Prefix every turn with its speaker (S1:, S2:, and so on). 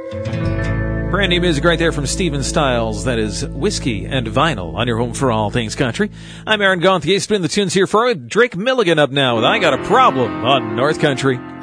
S1: Brand new music right there from Steven Stiles. That is Whiskey and Vinyl on your home for all things country. I'm Aaron Gonthier. Spin the tunes here for you. Drake Milligan up now with I Got a Problem on North Country.